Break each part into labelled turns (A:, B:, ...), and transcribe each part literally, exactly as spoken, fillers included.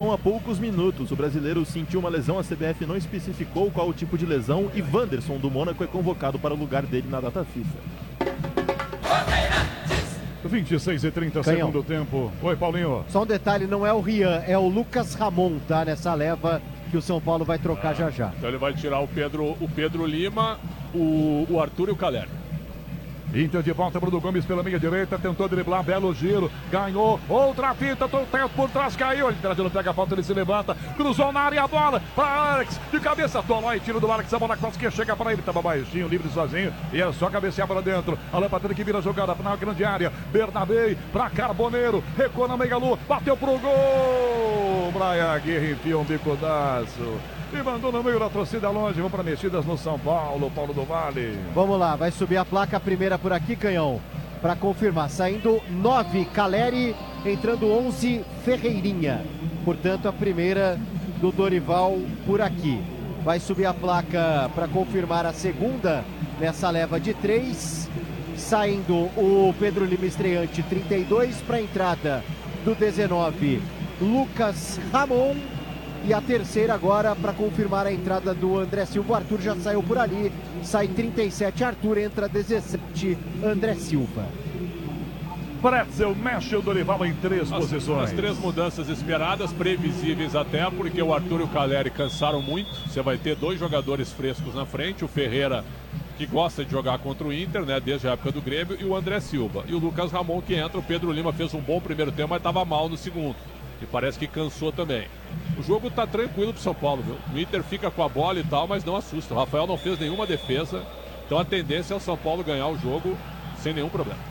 A: estavam há poucos minutos. O brasileiro sentiu uma lesão, a C B F não especificou qual o tipo de lesão e Wanderson do Mônaco é convocado para o lugar dele na data FIFA.
B: vinte e seis e trinta, segundo tempo. Oi, Paulinho.
C: Só um detalhe, não é o Rian, é o Lucas Ramon, tá? Nessa leva que o São Paulo vai trocar ah, já já.
D: Então ele vai tirar o Pedro, o Pedro Lima, o, o Arthur e o Caleri.
B: Inter de volta, Bruno Gomes pela meia direita, tentou driblar, belo giro, ganhou, outra fita, o teto por trás, caiu, ele não pega a falta, ele se levanta, cruzou na área a bola, para Alex, de cabeça, toma e tiro do Alex, a bola quase que chega para ele, tava baixinho, livre sozinho, e é só cabecear para dentro, Alan Patrick que vira a jogada na grande área, Bernabé para Carboneiro, recuou na meia-lua, bateu pro gol, Brian Aguirre enfiou um bicudaço. E mandou no meio da torcida longe, vão para mexidas no São Paulo, Paulo do Vale.
C: Vamos lá, vai subir a placa, a primeira por aqui, Canhão, para confirmar. Saindo nove, Caleri, entrando onze, Ferreirinha. Portanto, a primeira do Dorival por aqui. Vai subir a placa para confirmar a segunda nessa leva de três. Saindo o Pedro Lima estreante, trinta e dois, para a entrada do dezenove, Lucas Ramon. E a terceira agora para confirmar a entrada do André Silva. O Arthur já saiu por ali, sai trinta e sete, Arthur entra dezessete, André Silva.
B: Pretzel mexe o Dorival em três
D: as,
B: posições.
D: As três mudanças esperadas, previsíveis até, porque o Arthur e o Caleri cansaram muito. Você vai ter dois jogadores frescos na frente, o Ferreira, que gosta de jogar contra o Inter, né, desde a época do Grêmio, e o André Silva. E o Lucas Ramon que entra. O Pedro Lima fez um bom primeiro tempo, mas estava mal no segundo. E parece que cansou também. O jogo tá tranquilo pro São Paulo, viu? O Inter fica com a bola e tal, mas não assusta. O Rafael não fez nenhuma defesa. Então a tendência é o São Paulo ganhar o jogo sem nenhum problema.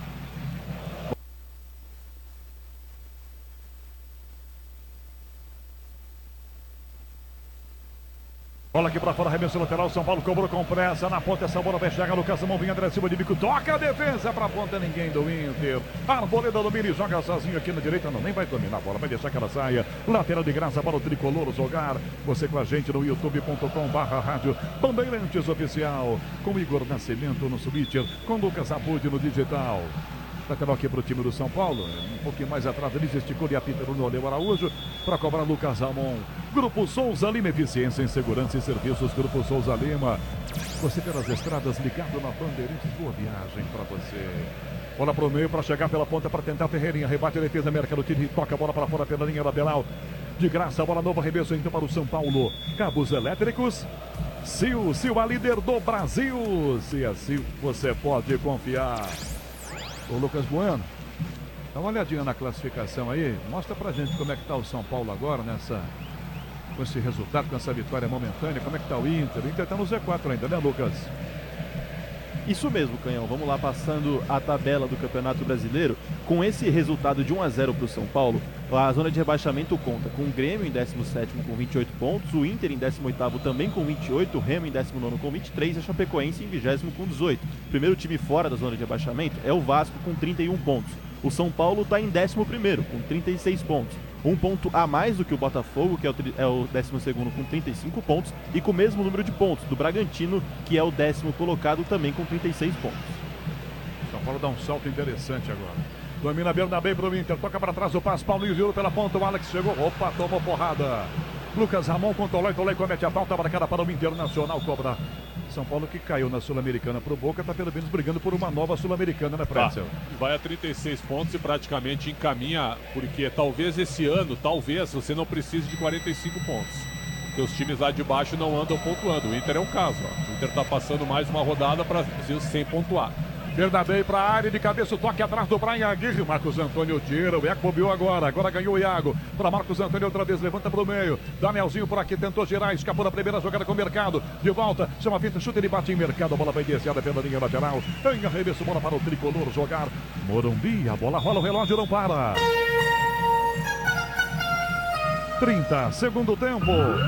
B: Bola aqui pra fora, arremesso lateral, São Paulo cobrou com pressa, na ponta essa bola vai chegar, Lucas Ramon, vinha André Silva de bico, toca a defesa pra ponta, ninguém do Inter, Arboleda domina e joga sozinho aqui na direita, não, nem vai dominar a bola, vai deixar que ela saia, lateral de graça para o Tricolor jogar, você com a gente no youtube ponto com barra rádio Bandeirantes Oficial, com Igor Nascimento no Twitter, com Lucas Abud no digital. Lateral aqui para o time do São Paulo, um pouquinho mais atrás, ele gesticou e apita no Oleu Araújo para cobrar Lucas Ramon. Grupo Souza Lima, eficiência em segurança e serviços. Grupo Souza Lima, você pelas estradas ligado na Bandeirantes, boa viagem para você. Bola para o meio para chegar pela ponta para tentar Ferreirinha, rebate a defesa, América do time, toca a bola para fora pela linha lateral. De graça, bola nova, arremesso então para o São Paulo. Cabos elétricos. Sil, Sil, a líder do Brasil. Se assim você pode confiar. Ô Lucas Bueno, dá uma olhadinha na classificação aí, mostra pra gente como é que tá o São Paulo agora nessa, com esse resultado, com essa vitória momentânea, como é que tá o Inter, o Inter tá no Z quatro ainda, né Lucas?
A: Isso mesmo, Canhão, vamos lá passando a tabela do Campeonato Brasileiro. Com esse resultado de um a zero para o São Paulo, a zona de rebaixamento conta com o Grêmio em décimo sétimo com vinte e oito pontos, o Inter em décimo oitavo também com vinte e oito, o Remo em décimo nono com vinte e três e a Chapecoense em vigésimo com dezoito. O primeiro time fora da zona de rebaixamento é o Vasco com trinta e um pontos. O São Paulo está em décimo primeiro com trinta e seis pontos. Um ponto a mais do que o Botafogo, que é o, é o décimo segundo com trinta e cinco pontos, e com o mesmo número de pontos do Bragantino, que é o décimo colocado também com trinta e seis pontos.
B: São Paulo dá um salto interessante agora. Domina Bernabé pro Inter, toca para trás o passe, Paulinho virou pela ponta, o Alex chegou, opa, tomou porrada. Lucas Ramon controlou e Tolei comete a falta marcada para o Internacional, cobra. São Paulo que caiu na Sul-Americana pro Boca, está pelo menos brigando por uma nova Sul-Americana, né, Pretzel?
D: Tá. Vai a trinta e seis pontos e praticamente encaminha, porque talvez esse ano, talvez, você não precise de quarenta e cinco pontos. Porque os times lá de baixo não andam pontuando. O Inter é um caso, ó. O Inter está passando mais uma rodada para sem pontuar.
B: Bernabé para a área de cabeça, o toque atrás do Brian Aguirre. Marcos Antônio tira, o Iago bobeou agora. Agora ganhou o Iago. Para Marcos Antônio outra vez, levanta para o meio. Danielzinho por aqui, tentou girar, escapou da primeira jogada com o Mercado. De volta, chama a fita, chuta, ele bate em Mercado. A bola vai desciada pela linha lateral. Em arremesso, bola para o Tricolor jogar. Morumbi, a bola rola, o relógio não para. trinta, segundo tempo.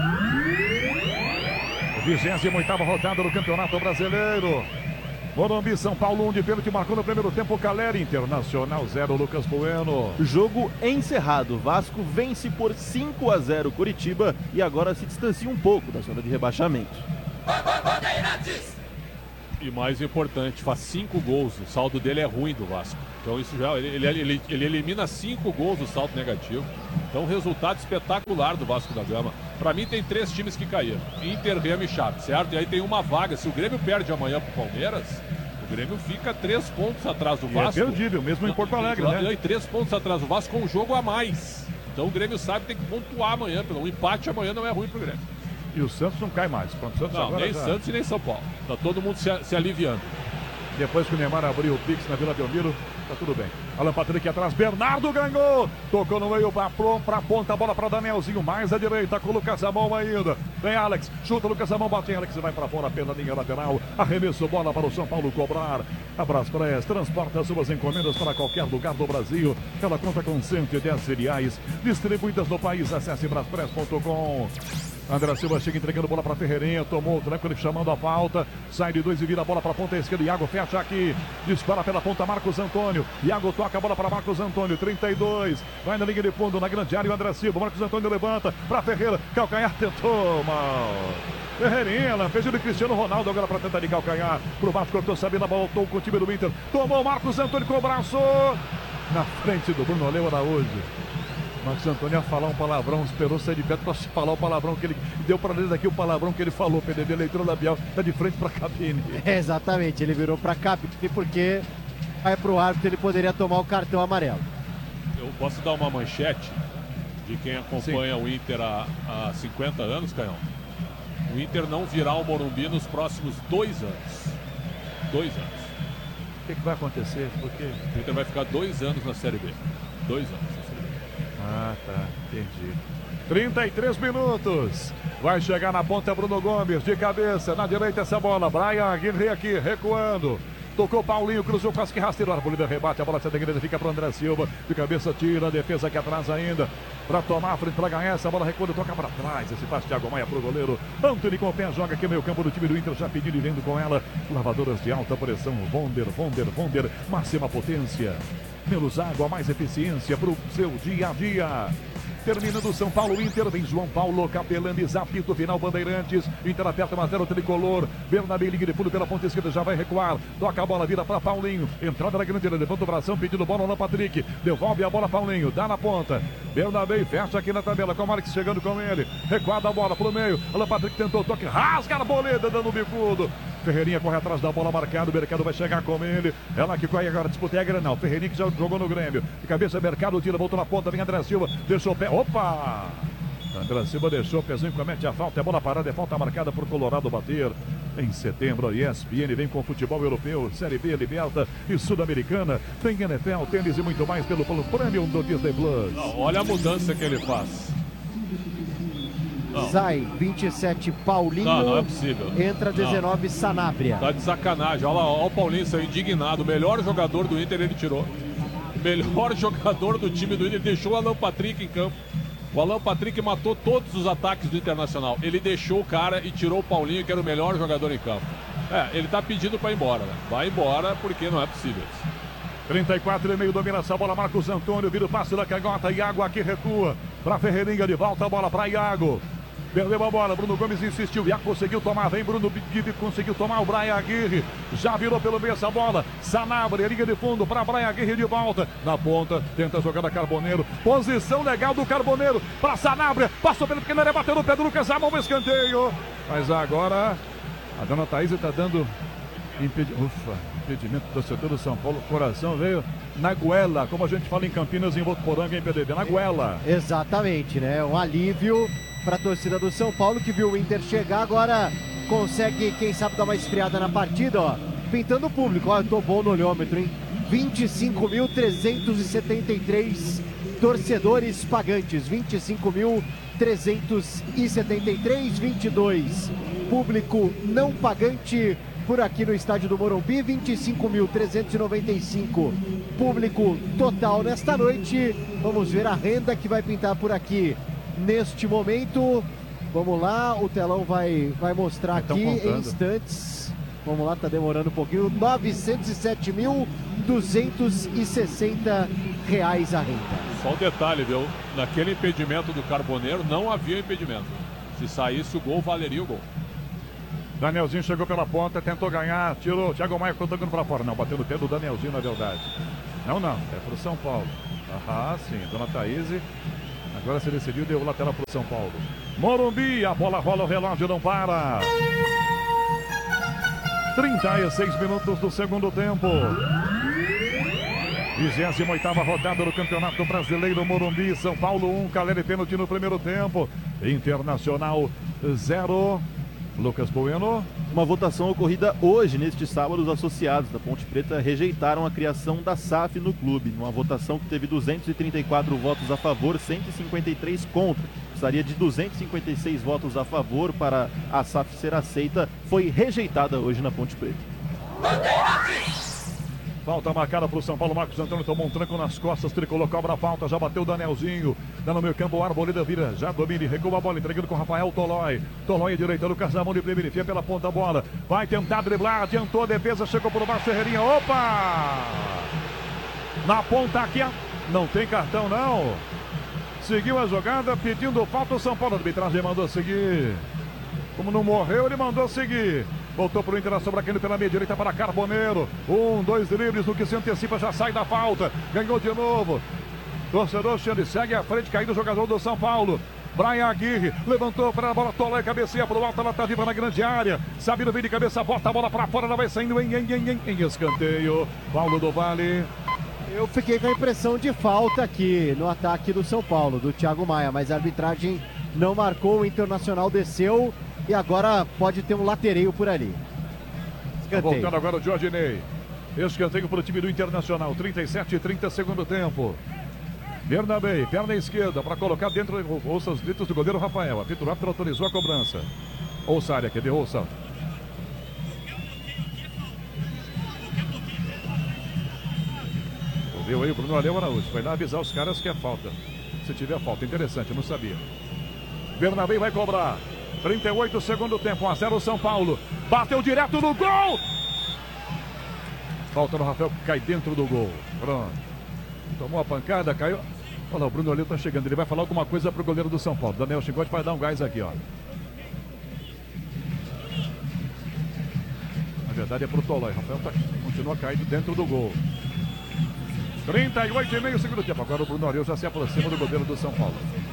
B: vigésima oitava rodada do Campeonato Brasileiro. Morumbi, São Paulo, um de pênalti, marcou no primeiro tempo, Caleri, Internacional zero, Lucas Bueno.
A: Jogo encerrado, Vasco vence por cinco a zero Curitiba e agora se distancia um pouco da zona de rebaixamento.
D: E mais importante, faz cinco gols. O saldo dele é ruim do Vasco. Então isso já ele, ele, ele, ele elimina cinco gols do saldo negativo. Então resultado espetacular do Vasco da Gama. Para mim tem três times que caíram: Inter, Grêmio e Chape, certo? E aí tem uma vaga. Se o Grêmio perde amanhã pro Palmeiras, o Grêmio fica três pontos atrás do Vasco.
B: E é perdível, mesmo em Porto Alegre, né?
D: E três pontos atrás do Vasco com um jogo a mais. Então o Grêmio sabe que tem que pontuar amanhã. Um empate amanhã não é ruim pro Grêmio.
B: E o Santos não cai mais. Pronto, Santos
D: não,
B: agora
D: nem
B: já...
D: Santos e nem São Paulo. Tá todo mundo se, se aliviando.
B: Depois que o Neymar abriu o Pix na Vila Belmiro, tá tudo bem. Alan Patrick atrás, Bernardo ganhou. Tocou no meio pra, pra ponta, a bola pra Danielzinho, mais à direita, com o Lucas Amon ainda. Vem Alex, chuta o Lucas Amon, bate em Alex, vai pra fora pela linha lateral. Arremesso, bola para o São Paulo cobrar. A Braspress transporta suas encomendas para qualquer lugar do Brasil. Ela conta com cento e dez filiais distribuídas no país. Acesse braspress ponto com. André Silva chega entregando bola para Ferreirinha, tomou o tranco, ele chamando a falta, sai de dois e vira a bola para a ponta esquerda. Iago fecha aqui, dispara pela ponta Marcos Antônio. Iago toca a bola para Marcos Antônio, trinta e dois, vai na linha de fundo, na grande área o André Silva. Marcos Antônio levanta para Ferreira, calcanhar tentou mal. Ferreirinha, lampejo de Cristiano Ronaldo agora para tentar de calcanhar. Pro Vasco, cortou Sabina, voltou com o time do Inter, tomou Marcos Antônio com o braço na frente do Bruno Leu Araújo. Marcos Antônio ia falar um palavrão, esperou sair de perto para falar o palavrão que ele deu para ler daqui, o palavrão que ele falou. P D D, leitura labial, tá de frente para a cabine.
C: É, exatamente, ele virou para a cabine porque vai para o árbitro, ele poderia tomar o cartão amarelo.
D: Eu posso dar uma manchete de quem acompanha Sim. o Inter há, há cinquenta anos, Canhão? O Inter não virá ao Morumbi nos próximos dois anos. Dois anos.
B: O que, que vai acontecer? Porque
D: o Inter vai ficar dois anos na Série B. Dois anos.
B: Ah, tá, entendi. trinta e três minutos. Vai chegar na ponta Bruno Gomes, de cabeça, na direita essa bola. Brian Aguirre aqui, recuando. Tocou Paulinho, cruzou quase que rasteiro. Arboleda rebate, a bola sai da direita, fica para André Silva. De cabeça tira, a defesa aqui atrás ainda. Para tomar a frente, para ganhar essa bola, recuando, toca para trás. Esse passe Thiago Maia pro goleiro. Antony com o pé, joga aqui no meio campo do time do Inter, já pedindo e vendo com ela. Lavadoras de alta pressão, Vonder, Vonder, Vonder. Máxima potência. Menos água, mais eficiência para o seu dia a dia. Terminando São Paulo, Inter, vem João Paulo, Capelanes, apito final, Bandeirantes. Inter aperta uma zero tricolor. Bernabé, liga de fundo pela ponta esquerda, já vai recuar. Toca a bola, vira para Paulinho. Entrada na grande área, levanta o bração, pedindo bola no Patrick. Devolve a bola, Paulinho, dá na ponta. Bernabé fecha aqui na tabela, com o Marques chegando com ele. Recuada a bola pro meio. Alan Patrick tentou o toque, rasga a arboleda, dando o bicudo. Ferreirinha corre atrás da bola marcada, o Mercado vai chegar com ele. Ela que corre agora, disputa é a Granal. Ferreirinha que já jogou no Grêmio. De cabeça, Mercado tira, voltou na ponta, vem André Silva, deixou o pé. Opa! André Silva deixou o pezinho, comete a falta, é bola parada, é falta marcada por Colorado bater. Em setembro, a E S P N vem com futebol europeu, Série B, Liberta e Sul-Americana. Tem N F L, tênis e muito mais pelo plano Premium do Disney Plus.
D: Não, olha a mudança que ele faz.
C: Não. Sai vinte e sete Paulinho.
D: Não, não é possível.
C: Entra dezenove não. Sanabria.
D: Tá de sacanagem. Olha lá, olha o Paulinho saiu indignado. O melhor jogador do Inter ele tirou. O melhor jogador do time do Inter deixou o Alan Patrick em campo. O Alan Patrick matou todos os ataques do Internacional. Ele deixou o cara e tirou o Paulinho, que era o melhor jogador em campo. É, ele tá pedindo pra ir embora, né? Vai embora porque não é possível.
B: trinta e quatro e meio, domina essa bola, Marcos Antônio, vira o passe da canhota, Iago aqui recua, pra Ferreirinha, de volta a bola pra Iago. Perdeu a bola, Bruno Gomes insistiu, Iago conseguiu tomar, vem Bruno Guivi, conseguiu tomar o Brian Aguirre, já virou pelo meio essa bola, Sanabria, linha de fundo para Brian Aguirre de volta, na ponta, tenta jogar da Carboneiro, posição legal do Carboneiro, para Sanabria, passou pelo pequeno área, bateu no pé do Lucas Amon, um escanteio, mas agora a dona Thaís está dando impedi... Ufa, impedimento do torcedor do São Paulo, coração veio na goela, como a gente fala em Campinas, em Votuporanga, em P D D, na goela.
C: Exatamente, né, um alívio para a torcida do São Paulo, que viu o Inter chegar, agora consegue, quem sabe, dar uma esfriada na partida, ó, pintando o público. Ó, eu tô bom no olhômetro, hein? vinte e cinco mil trezentos e setenta e três torcedores pagantes, vinte e cinco mil trezentos e setenta e três, vinte e dois público não pagante por aqui no estádio do Morumbi, vinte e cinco mil trezentos e noventa e cinco público total nesta noite. Vamos ver a renda que vai pintar por aqui neste momento. Vamos lá, o telão vai, vai mostrar aqui em instantes. Vamos lá, tá demorando um pouquinho. novecentos e sete mil duzentos e sessenta reais a renda.
D: Só um detalhe, viu? Naquele impedimento do Carboneiro não havia impedimento. Se saísse o gol, valeria o gol.
B: Danielzinho chegou pela ponta, tentou ganhar, tirou. Thiago Maia tocando pra fora. Não, bateu no pé do Danielzinho, na verdade. Não, não, é pro São Paulo. Ah, sim, dona Thaís. Agora se decidiu, deu lateral pro São Paulo. Morumbi, a bola rola, o relógio não para. trinta e seis minutos do segundo tempo. vigésima oitava rodada do Campeonato Brasileiro. Morumbi, São Paulo um, Caleri pênalti no primeiro tempo. Internacional zero. Lucas Bueno.
A: Uma votação ocorrida hoje, neste sábado, os associados da Ponte Preta rejeitaram a criação da S A F no clube. Numa votação que teve duzentos e trinta e quatro votos a favor, cento e cinquenta e três contra. Precisaria de duzentos e cinquenta e seis votos a favor para a S A F ser aceita. Foi rejeitada hoje na Ponte Preta.
B: Falta marcada para o São Paulo. Marcos Antônio tomou um tranco nas costas. Tricolor cobra a falta. Já bateu o Danielzinho. Dá no meio campo. O Arboleda vira. Já domina. Recua a bola. Entregando com o Rafael Tolói. Tolói à direita. Lucas Ramon de primeira. Enfia pela ponta a bola. Vai tentar driblar. Adiantou a defesa. Chegou por baixo. Ferreirinha. Opa! Na ponta aqui. Não tem cartão, não. Seguiu a jogada. Pedindo falta o São Paulo. A arbitragem mandou seguir. Como não morreu, ele mandou seguir. Voltou para o Internacional, Braqueno pela meia direita para Carboneiro. Um, dois dribles, no que se antecipa, já sai da falta. Ganhou de novo. Torcedor Xande segue à frente, caindo o jogador do São Paulo. Brian Aguirre levantou para a bola, Tolói, cabeceia para o alto, ela está viva na grande área. Sabino vem de cabeça, bota a bola para fora, ela vai saindo em, em, em, em, em escanteio. Paulo do Vale.
C: Eu fiquei com a impressão de falta aqui no ataque do São Paulo, do Thiago Maia, mas a arbitragem não marcou, o Internacional desceu. E agora pode ter um latereio por ali.
B: Escanteio. Voltando agora o Jorge Ney. Escanteio para o time do Internacional. trinta e sete e trinta, segundo tempo. Bernabé, perna esquerda, para colocar dentro. Ouça os gritos do goleiro Rafael. A Pito Rápido autorizou a cobrança. Ouça a área, quer ver? Ouça. Ouviu aí o Bruno Aleu Araújo. Foi lá avisar os caras que é falta. Se tiver falta, interessante, eu não sabia. Bernabé vai cobrar. trinta e oito, segundo tempo, um a zero São Paulo. Bateu direto no gol. Falta no Rafael, que cai dentro do gol. Pronto. Tomou a pancada, caiu. Olha lá, o Bruno Aleu tá chegando. Ele vai falar alguma coisa pro goleiro do São Paulo. Daniel Chicote vai dar um gás aqui, ó. Na verdade é pro Tolói. Rafael tá, continua caindo dentro do gol. trinta e oito e meio, segundo tempo. Agora o Bruno Aleu já se aproxima do goleiro do São Paulo.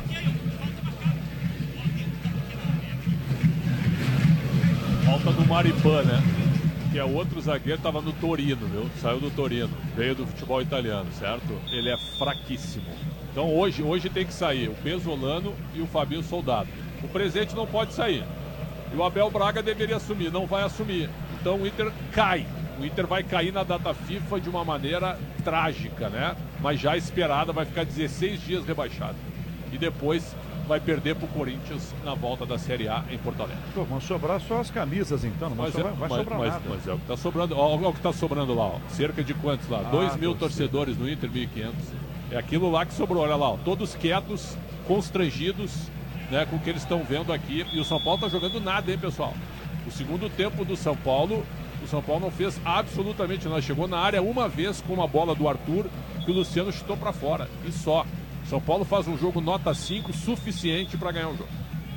D: Falta do Maripã, né? Que é outro zagueiro, estava no Torino, viu? Saiu do Torino, veio do futebol italiano, certo? Ele é fraquíssimo. Então hoje, hoje tem que sair o Pesolano e o Fabinho Soldado. O presente não pode sair. E o Abel Braga deveria assumir, não vai assumir. Então o Inter cai. O Inter vai cair na data FIFA de uma maneira trágica, né? Mas já esperada, vai ficar dezesseis dias rebaixado. E depois vai perder para o Corinthians na volta da Série A em Porto Alegre.
B: Pô, vão sobrar só as camisas então, não
D: mas
B: vai,
D: é,
B: vai
D: mas,
B: sobrar
D: mas,
B: nada.
D: Mas é o que está sobrando, olha o que está sobrando lá, ó. Cerca de quantos lá?
B: Ah,
D: dois mil torcedores no Inter, mil e quinhentos. É aquilo lá que sobrou, olha lá, ó. Todos quietos, constrangidos, né, com o que eles estão vendo aqui. E o São Paulo está jogando nada, hein, pessoal? O segundo tempo do São Paulo, o São Paulo não fez absolutamente nada. Chegou na área uma vez com uma bola do Arthur que o Luciano chutou para fora. E só. São Paulo faz um jogo nota cinco suficiente para ganhar o jogo.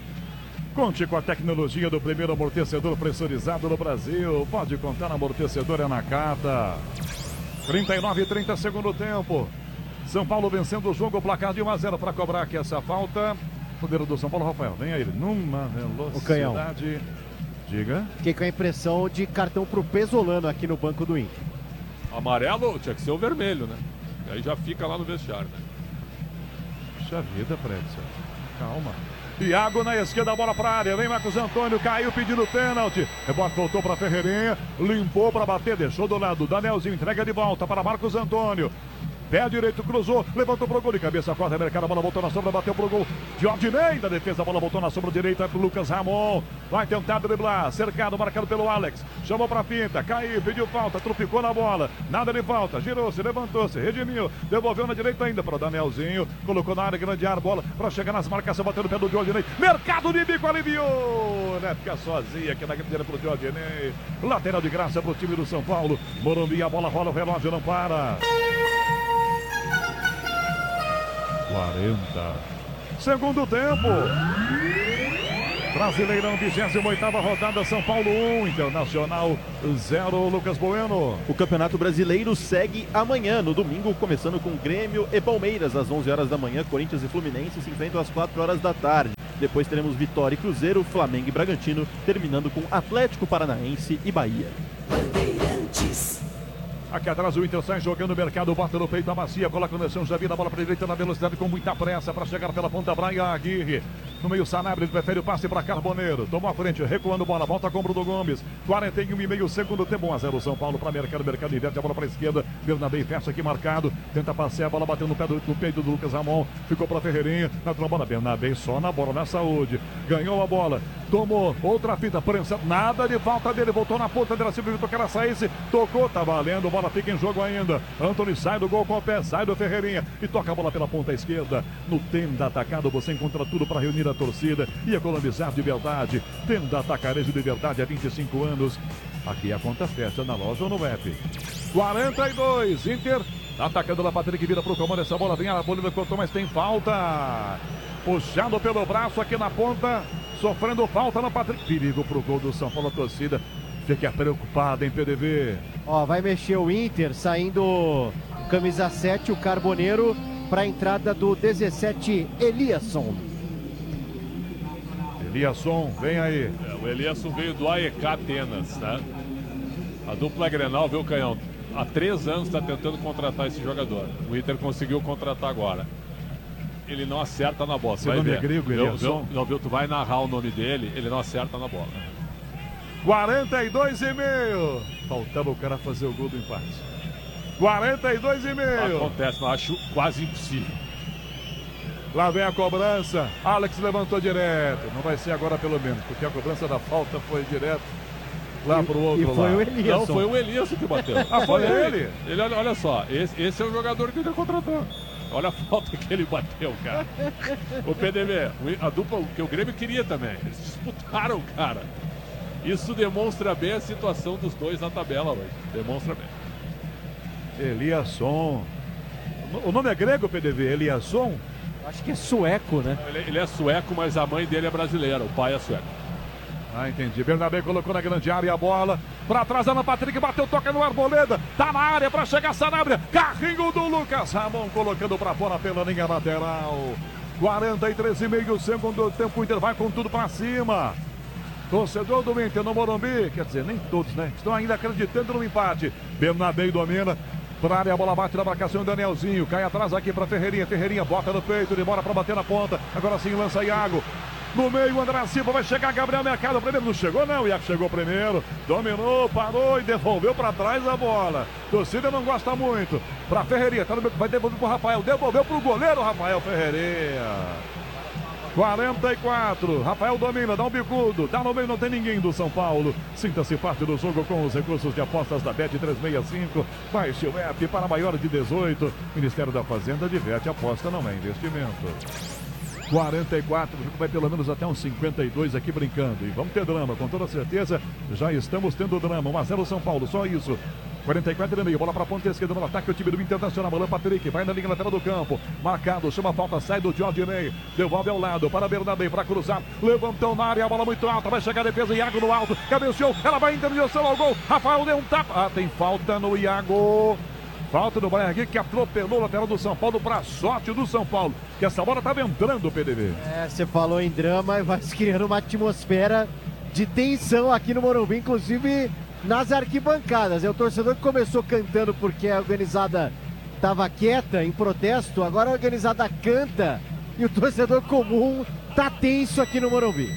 B: Conte com a tecnologia do primeiro amortecedor pressurizado no Brasil. Pode contar na amortecedora Nakata. trinta e nove e trinta, segundo tempo. São Paulo vencendo o jogo, placar de um a zero para cobrar aqui essa falta. Poder do São Paulo, Rafael, vem aí, numa velocidade.
C: O canhão.
B: Diga.
C: Fiquei com a impressão de cartão pro Pesolano aqui no banco do Inter.
D: Amarelo tinha que ser o vermelho, né? E aí já fica lá no vestiário, né?
B: Puxa vida, Predson. Calma. Iago na esquerda, a bola para a área. Vem Marcos Antônio, caiu pedindo pênalti. Rebote voltou para Ferreirinha. Limpou para bater, deixou do lado. Danielzinho entrega de volta para Marcos Antônio. Pé direito, cruzou, levantou pro gol de cabeça, corta, mercado, a bola voltou na sombra, bateu pro gol. Jorge Ney da defesa, a bola voltou na sombra direita pro Lucas Ramon. Vai tentar driblar, cercado, marcado pelo Alex. Chamou pra pinta, caiu, pediu falta, trupicou na bola. Nada de falta, girou-se, levantou-se, redimiu. Devolveu na direita ainda para o Danielzinho. Colocou na área, grande área, bola para chegar nas marcações, bateu no pé do Jorge Ney. Mercado de bico, aliviou, né? Fica sozinho aqui na grande área pro Jorge Ney. Lateral de graça pro time do São Paulo. Morumbi, a bola rola, o relógio não para. quarenta. Segundo tempo. Brasileirão, vigésima oitava rodada, São Paulo um, Internacional zero, Lucas Bueno.
A: O Campeonato Brasileiro segue amanhã, no domingo, começando com Grêmio e Palmeiras, às onze horas da manhã. Corinthians e Fluminense se enfrentam às quatro horas da tarde. Depois teremos Vitória e Cruzeiro, Flamengo e Bragantino, terminando com Atlético Paranaense e Bahia.
B: Aqui atrás o Inter sai jogando o mercado, bota no peito a macia, coloca o Nelson, já vira a bola para a direita na velocidade com muita pressa para chegar pela ponta. Brian Aguirre, no meio Sanabria, prefere o passe para Carboneiro, tomou a frente, recuando bola, volta com o Bruno Gomes, quarenta e um e meio segundo tempo, um a zero São Paulo para mercado, mercado inverte a bola para a esquerda, Bernabé fecha aqui marcado, tenta passear, a bola bateu no, pé do, no peito do Lucas Ramon, ficou para Ferreirinha, na trombona, Bernabé só na bola, na saúde, ganhou a bola, tomou outra fita, prensa, nada de falta dele, voltou na ponta dela, se evitou que ela saísse, tocou, tá valendo, bola fica em jogo ainda. Antony sai do gol com o pé, sai do Ferreirinha e toca a bola pela ponta esquerda. No Tenda Atacado você encontra tudo para reunir a torcida e economizar de verdade. Tenda Atacarejo de verdade há vinte e cinco anos. Aqui a conta fecha na loja ou no app. quarenta e dois, Inter atacando lá, Patrick vira pro comando, essa bola vem, a Bolívia cortou, mas tem falta. Puxado pelo braço aqui na ponta, sofrendo falta no Patrick. Perigo pro gol do São Paulo, a torcida fica preocupada em P D V.
C: Ó, vai mexer o Inter, saindo camisa sete, o Carboneiro, para a entrada do dezessete, Eliasson.
B: Eliasson, vem aí.
D: É, o Eliasson veio do A E K Atenas, né? A dupla Grenal, viu, Canhão? Há três anos está tentando contratar esse jogador. O Inter conseguiu contratar agora. Ele não acerta na bola.
B: Seu nome é grego, Eliasson?
D: Não, viu? Tu vai narrar o nome dele, ele não acerta na bola.
B: quarenta e dois e meio. Faltava o cara fazer o gol do empate. quarenta e dois e meio.
D: Acontece, mas acho quase impossível.
B: Lá vem a cobrança. Alex levantou direto. Não vai ser agora pelo menos, porque a cobrança da falta foi direto lá pro outro
C: e foi
B: lado.
C: O Eliasson.
D: Não, foi o Eliasson que bateu.
B: Ah, foi ele?
D: Ele, olha, olha só, esse, esse é o jogador que ele contratou. Olha a falta que ele bateu, cara. O P D V, a dupla que o Grêmio queria também. Eles disputaram, cara. Isso demonstra bem a situação dos dois na tabela hoje. Demonstra bem.
B: Eliasson. O nome é grego, P D V? Eliasson?
C: Acho que é sueco, né?
D: Ele, ele é sueco, mas a mãe dele é brasileira. O pai é sueco.
B: Ah, entendi. Bernabé colocou na grande área a bola. Pra trás, Ana Patrick bateu, toca no Arboleda. Tá na área pra chegar a Sanabria. Carrinho do Lucas Ramon colocando pra fora pela linha lateral. quarenta e três e meio segundo tempo. O Inter vai com tudo pra cima. Torcedor do Inter no Morumbi, quer dizer, nem todos, né? Estão ainda acreditando no empate. Bernabé domina. Pra área, a bola bate na marcação, Danielzinho. Cai atrás aqui pra Ferreirinha. Ferreirinha bota no peito, demora pra bater na ponta. Agora sim lança Iago. No meio, André Silva vai chegar, Gabriel Mercado primeiro. Não chegou, não. Iago chegou primeiro. Dominou, parou e devolveu pra trás a bola. Torcida não gosta muito. Pra Ferreirinha, tá no... vai devolver pro Rafael. Devolveu pro goleiro, Rafael Ferreirinha. quarenta e quatro, Rafael domina, dá um bicudo, dá no meio, não tem ninguém do São Paulo. Sinta-se parte do jogo com os recursos de apostas da Bet trezentos e sessenta e cinco. Baixe o app para maiores de dezoito. Ministério da Fazenda diverte, aposta não é investimento. quarenta e quatro, o jogo vai pelo menos até uns cinquenta e dois aqui brincando. E vamos ter drama, com toda certeza, já estamos tendo drama. um a zero São Paulo, só isso. quarenta e quatro e meio, bola para a ponta esquerda no ataque, o time do Internacional, Alan Patrick, vai na linha lateral do campo, marcado, chama a falta, sai do Jorge Ney, devolve ao lado, para Bernabé, para cruzar, levantou na área, a bola muito alta, vai chegar a defesa, Iago no alto, cabeceou, ela vai em direção ao gol, Rafael deu um tapa, ah, tem falta no Iago, falta do Brian aqui, que atropelou o lateral do São Paulo, para sorte do São Paulo, que essa bola estava entrando, o P D V.
C: É, você falou em drama e vai se criando uma atmosfera de tensão aqui no Morumbi, inclusive nas arquibancadas. É o torcedor que começou cantando porque a organizada estava quieta em protesto, agora a organizada canta e o torcedor comum tá tenso aqui no Morumbi.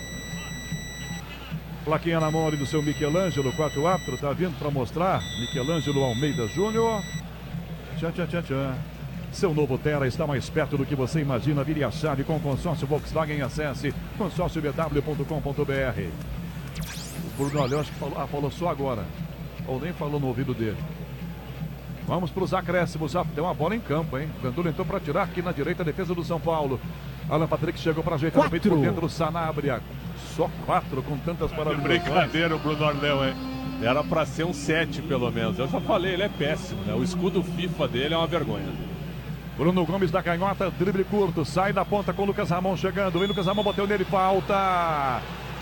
B: Plaquinha na mão ali do seu Michelangelo, quatro árbitros, tá vindo para mostrar. Michelangelo Almeida Júnior. Tchan, tchan, tchan, tchan. Seu novo Terra está mais perto do que você imagina. Vire a chave com o consórcio Volkswagen. Acesse consórcio b w ponto com ponto b r. O Bruno Alhão acho que falou, ah, falou só agora. Ou nem falou no ouvido dele. Vamos para os acréscimos. Já deu uma bola em campo, hein? Gandula entrou para tirar aqui na direita a defesa do São Paulo. Alan Patrick chegou para ajeitar o peito por dentro do Sanabria. Só quatro com tantas paradas.
D: Brincadeira o Bruno Arleu, hein? Era para ser um sete pelo menos. Eu já falei, ele é péssimo, né? O escudo FIFA dele é uma vergonha.
B: Bruno Gomes da canhota, drible curto, sai da ponta com o Lucas Ramon chegando. Vem Lucas Ramon, bateu nele, falta.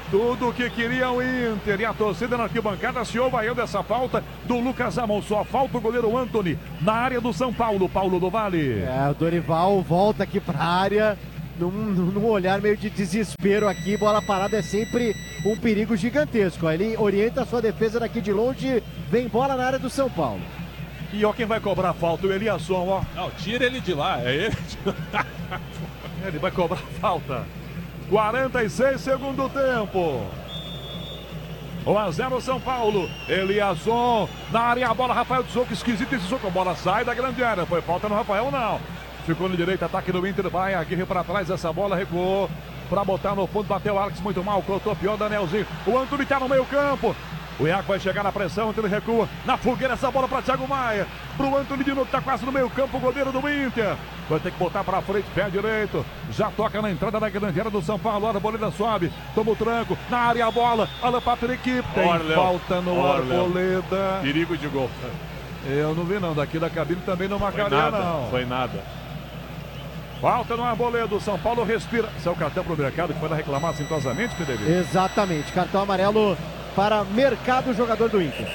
B: Tudo que queria o Inter. E a torcida na arquibancada se ovaiando essa falta do Lucas Amon. Só falta o goleiro Antony na área do São Paulo. Paulo do Vale.
C: É, o Dorival volta aqui para a área. Num, num olhar meio de desespero aqui. Bola parada é sempre um perigo gigantesco. Ele orienta a sua defesa daqui de longe. Vem bola na área do São Paulo.
B: E ó, quem vai cobrar a falta? O Eliasson, ó.
D: Não, tira ele de lá. É ele de lá.
B: Ele vai cobrar a falta. quarenta e seis segundo tempo. um a zero São Paulo. Eliasson na área, a bola, Rafael de soco, esquisito esse soco. A bola sai da grande área. Foi falta no Rafael, não. Ficou no direito, ataque do Inter, vai Aguirre para trás, essa bola recuou para botar no fundo, bateu o Alex muito mal, cortou pior, Danielzinho. O Antony tá no meio campo. O Iago vai chegar na pressão, ele recua. Na fogueira essa bola para Thiago Maia. Pro Antony de novo, tá quase no meio campo, o goleiro do Inter. Vai ter que botar para frente, pé direito. Já toca na entrada da grande área do São Paulo. Olha a boleira sobe, toma o tranco. Na área a bola, olha Patrick. Tem
D: Olha,
B: falta no
D: olha,
B: Arboleda.
D: Perigo de gol.
B: Eu não vi não, daqui da cabine também não marcaria não.
D: Foi nada.
B: Falta no Arboleda, o São Paulo respira. Esse é o cartão pro Mercado que foi lá reclamar assintosamente, P D V?
C: Exatamente, cartão amarelo para Mercado, jogador do Inter.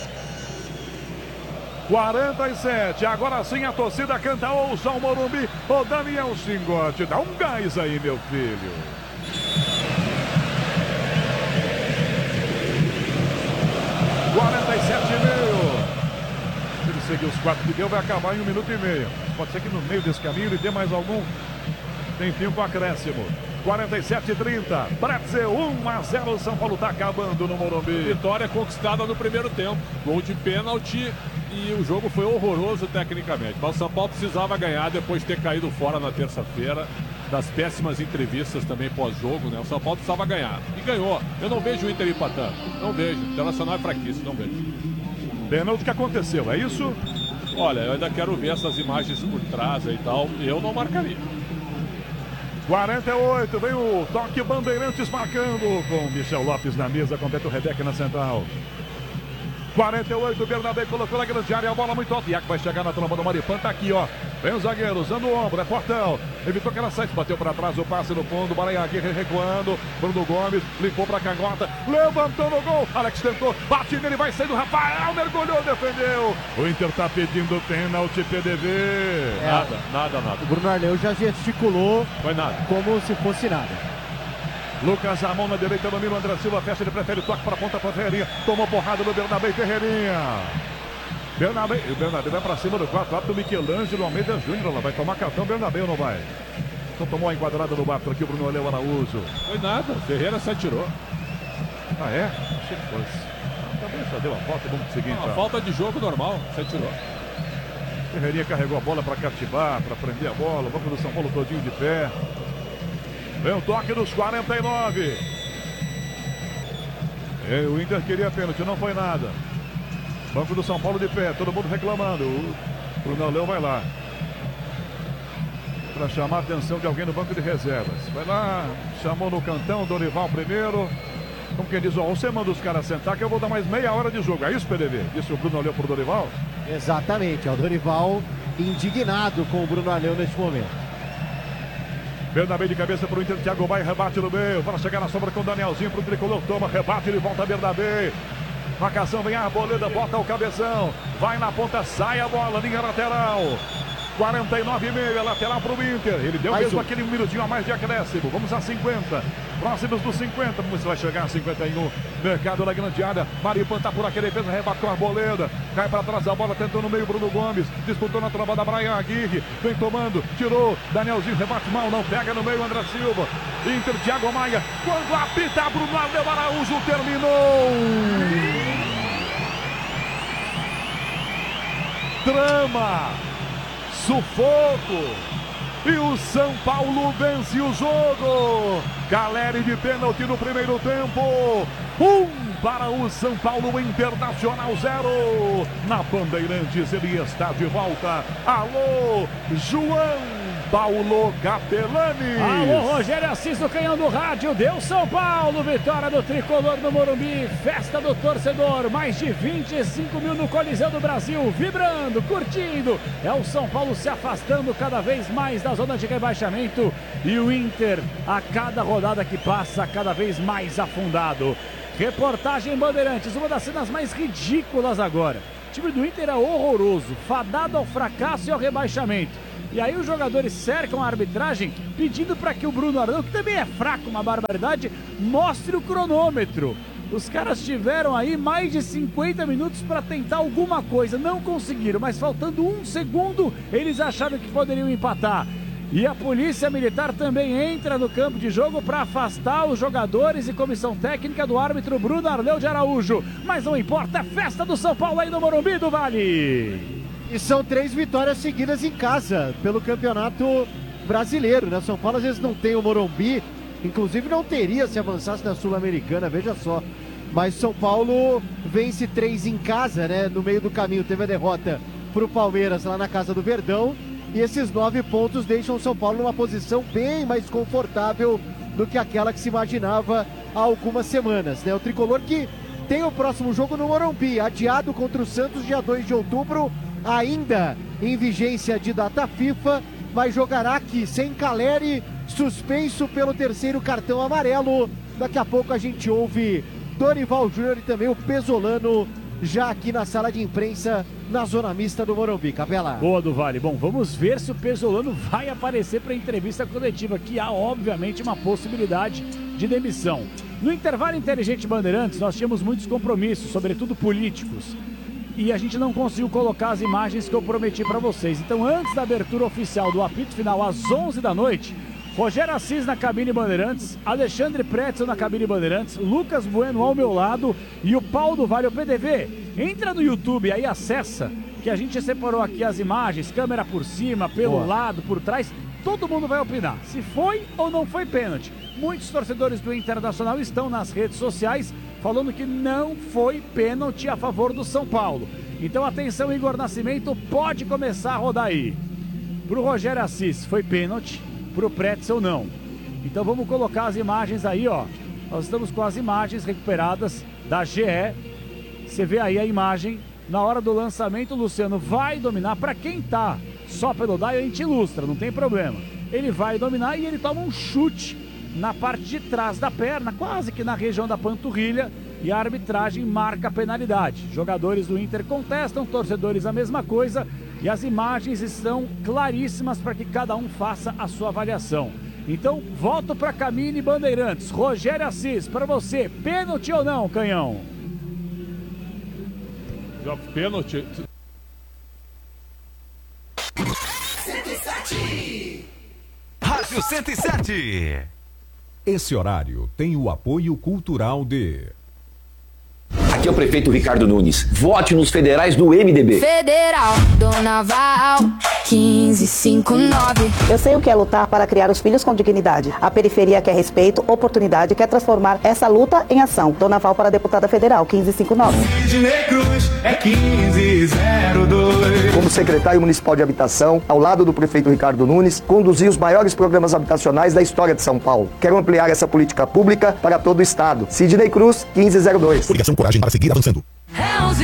B: quarenta e sete, agora sim a torcida canta, ouça o Morumbi. Ô Daniel Singotti, dá um gás aí, meu filho. quarenta e sete e meio. Se ele seguir os quatro que deu, vai acabar em um minuto e meio. Pode ser que no meio desse caminho ele dê mais algum tempinho com acréscimo. quarenta e sete e trinta. Pretzel, um a zero. São Paulo tá acabando no Morumbi.
D: Vitória conquistada no primeiro tempo. Gol de pênalti e o jogo foi horroroso tecnicamente. Mas o São Paulo precisava ganhar depois de ter caído fora na terça-feira. Das péssimas entrevistas também pós-jogo, né? O São Paulo precisava ganhar. E ganhou. Eu não vejo o Inter empatando. Não vejo. O Internacional é fraquíssimo, não vejo.
B: Pênalti que aconteceu, é isso?
D: Olha, eu ainda quero ver essas imagens por trás aí e tal. Eu não marcaria.
B: quarenta e oito, vem o toque Bandeirantes marcando com Michel Lopes na mesa, com Beto Rebeca na central. quarenta e oito, Bernabé colocou na grande área, a bola muito alta. Iaco vai chegar na tromba do Maripan, tá aqui, ó. Vem o zagueiro, usando o ombro, é Portão. Evitou que ela saísse, bateu para trás, o passe no fundo, Bahia Aguirre recuando. Bruno Gomes, limpou pra canhota, levantou no gol. Alex tentou, bate nele, vai sair do Rafael, mergulhou, defendeu. O Inter tá pedindo pênalti, P D V.
C: É,
D: Nada, nada, nada.
C: O Bruno Arleu já gesticulou
D: Foi nada.
C: como se fosse nada.
B: Lucas Amon na direita, domina o André Silva, fecha, ele prefere toque para a ponta para Ferreirinha. Tomou porrada do Bernabé e Ferreirinha. Bernabé, o Bernabé vai para cima do quatro, do Michelangelo Almeida Júnior. Ela vai tomar cartão, Bernabé ou não vai? Então tomou a enquadrada no bato aqui o Bruno Aleu Araújo.
D: Foi nada. Ferreira se atirou.
B: Ah, é? Achei que fosse. Também só deu a falta, vamos pro seguinte.
D: Uma falta de jogo normal, se atirou.
B: Ferreirinha carregou a bola para cativar, para prender a bola. O banco do São Paulo todinho de pé. Vem o toque dos quarenta e nove. E o Inter queria pênalti, não foi nada. Banco do São Paulo de pé, todo mundo reclamando. O Bruno Leão vai lá para chamar a atenção de alguém no banco de reservas. Vai lá, chamou no cantão, Dorival primeiro. Como quem diz, ó, você manda os caras sentar que eu vou dar mais meia hora de jogo. É isso, P D V? Disse o Bruno Leão pro Dorival?
C: Exatamente, é o Dorival indignado com o Bruno Arleu neste momento.
B: Bernabé de cabeça para o Inter, Thiago Maia, rebate no meio, para chegar na sombra com o Danielzinho, para o tricolor, toma, rebate, ele volta Bernabé. Marcação, vem a Arboleda, bota o cabeção, vai na ponta, sai a bola, linha lateral. quarenta e nove e meio, é lateral para o Inter. Ele deu mais mesmo um. Aquele minutinho a mais de acréscimo. Vamos a cinquenta. Próximos dos cinquenta. Vamos ver se vai chegar a cinquenta e um. Mercado na grande área. Maripan tá por aquele defesa, rebate com a Arboleda. Cai para trás da bola, tentou no meio Bruno Gomes. Disputou na tromba da Brian Aguirre. Vem tomando, tirou. Danielzinho, rebate mal, não pega no meio André Silva. Inter, Thiago Maia. Quando apita, Bruno Aleu Araújo terminou. Drama. Sufoco. E o São Paulo vence o jogo. Caleri de pênalti no primeiro tempo. Um para o São Paulo, Internacional zero. Na Bandeirantes ele está de volta. Alô, João Paulo Capelani.
E: Alô, Rogério Assis do canhão do rádio, deu São Paulo, vitória do tricolor no Morumbi, festa do torcedor, mais de vinte e cinco mil no Coliseu do Brasil, vibrando, curtindo, é o São Paulo se afastando cada vez mais da zona de rebaixamento e o Inter, a cada rodada que passa, cada vez mais afundado. Reportagem Bandeirantes, uma das cenas mais ridículas agora. O time do Inter é horroroso, fadado ao fracasso e ao rebaixamento. E aí os jogadores cercam a arbitragem pedindo para que o Bruno Arão, que também é fraco, uma barbaridade, mostre o cronômetro. Os caras tiveram aí mais de cinquenta minutos para tentar alguma coisa, não conseguiram, mas faltando um segundo eles acharam que poderiam empatar. E a polícia militar também entra no campo de jogo para afastar os jogadores e comissão técnica do árbitro Bruno Arleu de Araújo. Mas não importa, é festa do São Paulo aí no Morumbi do Vale.
C: E são três vitórias seguidas em casa pelo Campeonato Brasileiro, né? São Paulo às vezes não tem o Morumbi, inclusive não teria se avançasse na Sul-Americana, veja só. Mas São Paulo vence três em casa, né? No meio do caminho teve a derrota para o Palmeiras lá na casa do Verdão. E esses nove pontos deixam o São Paulo numa posição bem mais confortável do que aquela que se imaginava há algumas semanas, né? O tricolor que tem o próximo jogo no Morumbi, adiado contra o Santos dia dois de outubro, ainda em vigência de data FIFA, mas jogará aqui sem Caleri, suspenso pelo terceiro cartão amarelo. Daqui a pouco a gente ouve Dorival Júnior e também o Pesolano já aqui na sala de imprensa, na zona mista do Morumbi. Capela.
E: Boa do Vale. Bom, vamos ver se o Pesolano vai aparecer para a entrevista coletiva, que há obviamente uma possibilidade de demissão. No intervalo inteligente Bandeirantes, nós tínhamos muitos compromissos, sobretudo políticos, e a gente não conseguiu colocar as imagens que eu prometi para vocês. Então, antes da abertura oficial do apito final às onze da noite, Rogério Assis na cabine Bandeirantes, Alexandre Pretzel na cabine Bandeirantes, Lucas Bueno ao meu lado e o Paulo do Vale, o P D V. Entra no YouTube aí, acessa, que a gente separou aqui as imagens, câmera por cima, pelo Boa. lado, por trás, todo mundo vai opinar se foi ou não foi pênalti. Muitos torcedores do Internacional estão nas redes sociais falando que não foi pênalti a favor do São Paulo. Então atenção, Igor Nascimento, pode começar a rodar aí. Pro Rogério Assis foi pênalti, pro Pretzel não. Então vamos colocar as imagens aí, ó. Nós estamos com as imagens recuperadas da G E. Você vê aí a imagem. Na hora do lançamento, o Luciano vai dominar. Para quem tá só pelo dial, a gente ilustra, não tem problema. Ele vai dominar e ele toma um chute na parte de trás da perna, quase que na região da panturrilha, e a arbitragem marca a penalidade. Jogadores do Inter contestam, torcedores a mesma coisa, e as imagens estão claríssimas para que cada um faça a sua avaliação. Então, volto para a cabine Bandeirantes. Rogério Assis, para você, pênalti ou não, Canhão?
D: Pênalti.
F: cento e sete. Rádio cento e sete.
G: Esse horário tem o apoio cultural de...
H: Aqui é o prefeito Ricardo Nunes. Vote nos federais do M D B.
I: Federal do Naval quinze cinquenta e nove.
J: Eu sei o que é lutar para criar os filhos com dignidade. A periferia quer respeito, oportunidade, quer transformar essa luta em ação. Dona Val para deputada federal quinze cinquenta e nove.
F: Sidney Cruz é quinze zero dois.
K: Como secretário municipal de habitação, ao lado do prefeito Ricardo Nunes, conduzi os maiores programas habitacionais da história de São Paulo. Quero ampliar essa política pública para todo o estado. Sidney Cruz, quinze zero dois.
G: Coligação Coragem para seguir avançando.